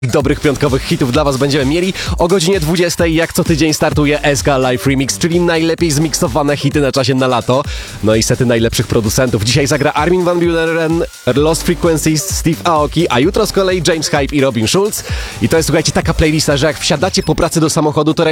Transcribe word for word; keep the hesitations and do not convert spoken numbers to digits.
Dobrych piątkowych hitów dla was będziemy mieli. O godzinie dwudziestej jak co tydzień startuje S K Live Remix, czyli najlepiej zmiksowane hity na czasie na lato. No i sety najlepszych producentów. Dzisiaj zagra Armin van Buuren, Lost Frequencies, Steve Aoki, a jutro z kolei James Hype i Robin Schulz. I to jest, słuchajcie, taka playlista, że jak wsiadacie po pracy do samochodu, to